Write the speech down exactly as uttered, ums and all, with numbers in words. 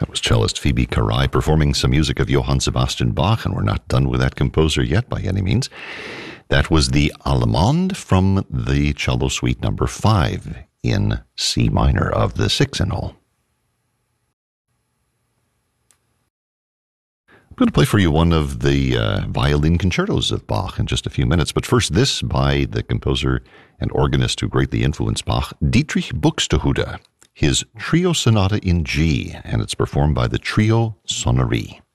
That was cellist Phoebe Caray performing some music of Johann Sebastian Bach, and we're not done with that composer yet by any means. That was the Allemande from the cello suite number five in C minor of the six in all. I'm going to play for you one of the uh, violin concertos of Bach in just a few minutes, but first this by the composer and organist who greatly influenced Bach, Dietrich Buxtehude, his Trio Sonata in G, and it's performed by the Trio Sonnerie.